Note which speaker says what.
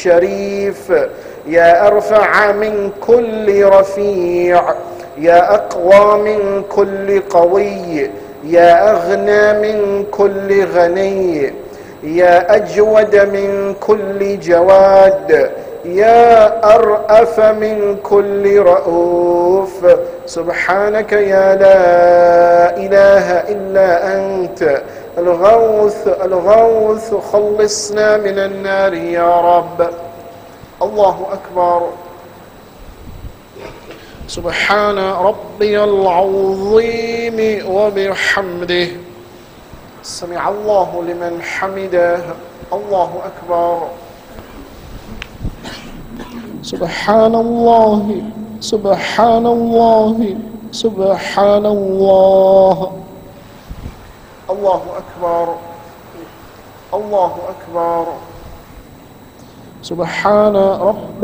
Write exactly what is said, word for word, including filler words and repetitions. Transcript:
Speaker 1: شريف، يا أرفع من كل رفيع، يا أقوى من كل قوي، يا أغنى من كل غني، يا أجود من كل جواد، يا أرأف من كل رؤوف. سبحانك يا لا إله إلا أنت الغوث الغوث، خلصنا من النار يا رب. الله أكبر. سبحان ربي العظيم وبحمده. سمع الله لمن حمده. الله أكبر. سبحان الله سبحان الله سبحان الله. الله أكبر. الله أكبر. سبحان ربي